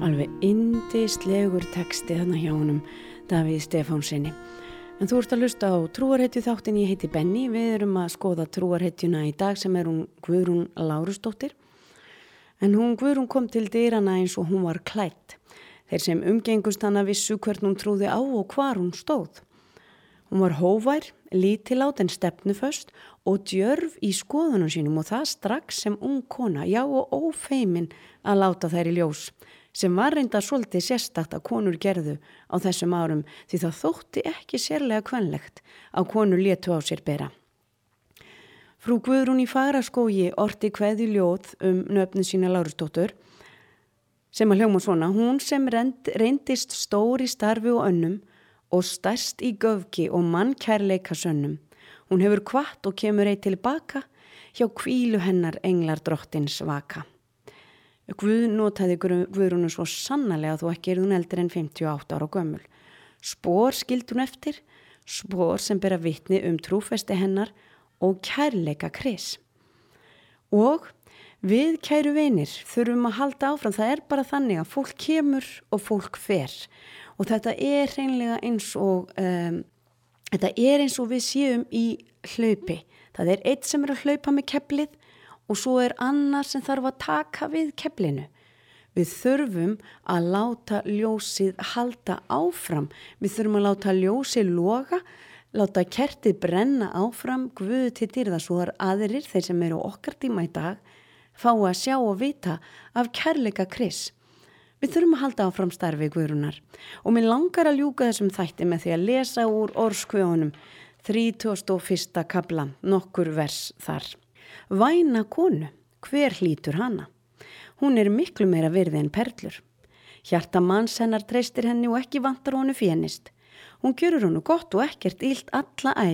Alveg yndislegur texti þarna hjá honum Davíð Stefánsinni. En þú ert að hlusta á trúarhetju þáttin, ég heiti Benni. Við erum að skoða trúarhetjuna í dag sem er hún Guðrún Lárusdóttir. En hún Guðrún kom til dyrana eins og hún var klædd. Þeir sem umgengust hana vissu hvern hún trúði á og hvar hún stóð. Hún var hóvær, lítilát en stefnuföst og djörf í skoðunum sínum og það strax sem ung kona, já og ófeimin að láta þær í ljós. Sem var reynda svolítið sérstakt að konur gerðu á þessum árum því það þótti ekki sérlega kvenlegt að konur létu á sér bera. Frú Guðrún í Fagraskógi orti kveðju ljóð nöfnu sína Lárusdóttur sem að hljóma svona: hún sem reyndist stór í starfi og önnum og stærst í göfgi og mannkærleika sönnum. Hún hefur kvatt og kemur ei tilbaka, hjá hvílu hennar englar drottins vaka. Guð notaði Guðrúnu svo sannarlega þó ekki hún eldri en 58 ára gömul. Spor skildi hún eftir, spor sem bera vitni trúfesti hennar og kærleika Kris. Og við kæru vinir þurfum að halda áfram, það er bara þannig að fólk kemur og fólk fer. Og þetta er hreinlega eins og við séum í hlaupi. Það er einn sem er að hlaupa með keflið og svo er annar sem þarf að taka við keflinu. Við þurfum að láta ljósið halda áfram. Við þurfum að láta ljósið loga, láta kertið brenna áfram. Guð til dýrða svo aðrir, þeir sem eru okkar tíma í dag, fá að sjá og vita af kærleika Kris. Við þurfum að halda áfram starfi Guðrúnar og mér langar að ljúka þessum þætti með því að lesa úr Orðskviðunum 31. kafla, nokkur vers þar. Væna konu, hver hlýtur hana? Hún er miklu meira virði en perlur. Hjarta manns hennar treystir henni og ekki vantar honu fénist. Hún gjörur honu gott og ekkert illt alla ævi.